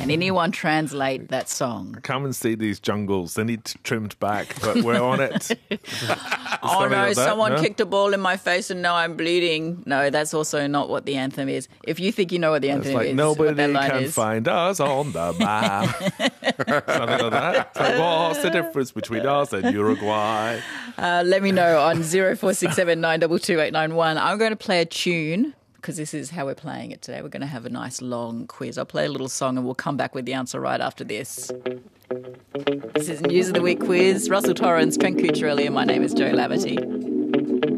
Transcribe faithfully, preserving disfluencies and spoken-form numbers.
Can anyone translate that song? Come and see these jungles. They need trimmed back, but we're on it. Oh no, like someone no? kicked a ball in my face and now I'm bleeding. No, that's also not what the anthem is. If you think you know what the anthem It's like is, nobody what that line can is. find us on the map. Something like that. It's like, what's the difference between us and Uruguay? Uh, let me know on zero four six seven nine two two eight nine one. I'm going to play a tune because this is how we're playing it today. We're going to have a nice long quiz. I'll play a little song and we'll come back with the answer right after this. This is News of the Week quiz. Russell Torrens, Trent Cucciarelli, and my name is Jo Laverty.